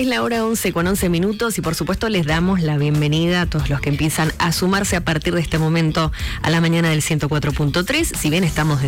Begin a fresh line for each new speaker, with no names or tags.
Es la hora 11:11 y por supuesto les damos la bienvenida a todos los que empiezan a sumarse a partir de este momento a la mañana del 104.3. Si bien estamos